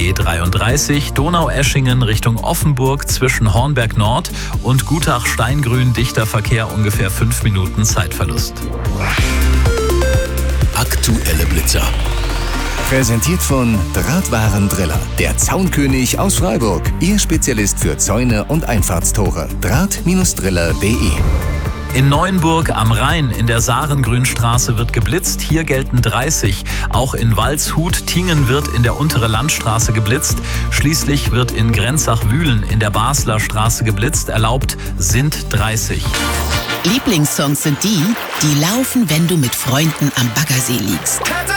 B33 Donaueschingen Richtung Offenburg zwischen Hornberg Nord und Gutach-Steingrün dichter Verkehr, ungefähr 5 Minuten Zeitverlust. Aktuelle Blitzer. Präsentiert von Drahtwarendriller, der Zaunkönig aus Freiburg. Ihr Spezialist für Zäune und Einfahrtstore. Draht-driller.de. In Neuenburg am Rhein in der Sarengrünstraße wird geblitzt. Hier gelten 30. Auch in Waldshut-Tingen wird in der Untere Landstraße geblitzt. Schließlich wird in Grenzach-Wühlen in der Basler Straße geblitzt. Erlaubt sind 30. Lieblingssongs sind die, die laufen, wenn du mit Freunden am Baggersee liegst.